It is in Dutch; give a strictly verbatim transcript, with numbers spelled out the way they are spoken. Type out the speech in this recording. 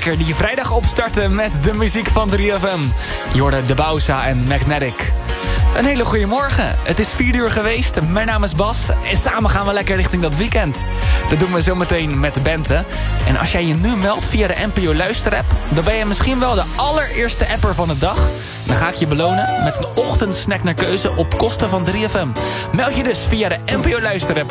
lekker die vrijdag opstarten met de muziek van drie F M. Je hoorde De Bausa en Magnetic. Een hele goede morgen. Het is vier uur geweest. Mijn naam is Bas. En samen gaan we lekker richting dat weekend. Dat doen we zometeen met de Bente. En als jij je nu meldt via de N P O Luisterapp, dan ben je misschien wel de allereerste apper van de dag. Dan ga ik je belonen met een ochtendsnack naar keuze op kosten van drie F M. Meld je dus via de N P O Luisterapp